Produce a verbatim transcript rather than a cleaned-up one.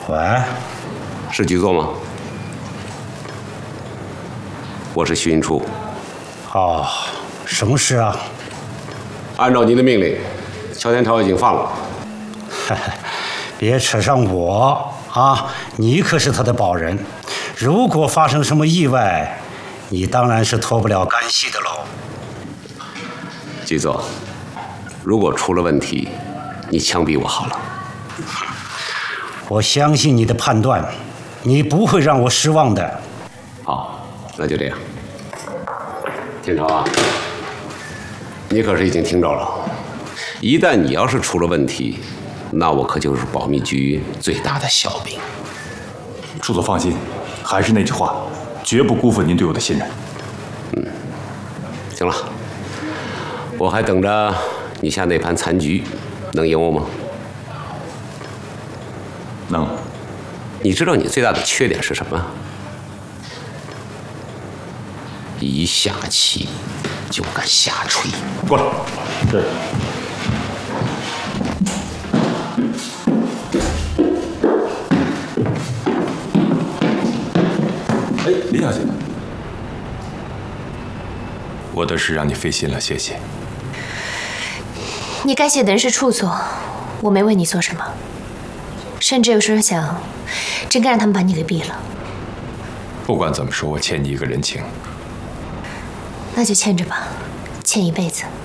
喂， 是局座吗？我是徐云初。 哦，什么事啊？ 按照您的命令，萧天涛已经放了。 别扯上我啊！你可是他的保人，如果发生什么意外，你当然是脱不了干系的喽。 局座，如果出了问题，你枪毙我好了。 我相信你的判断，你不会让我失望的。 好，那就这样。天朝啊，你可是已经听着了，一旦你要是出了问题，那我可就是保密局最大的笑柄。 处座放心，还是那句话，绝不辜负您对我的信任。 嗯，行了，我还等着你下那盘残局，能赢我吗？ 能。 你知道你最大的缺点是什么？一下棋就敢下锤。 过来。对。哎，林小姐，我的事让你费心了，谢谢。 你该谢的人是处座，我没为你做什么，甚至有时候想，真该让他们把你给毙了。 不管怎么说，我欠你一个人情。 那就欠着吧，欠一辈子。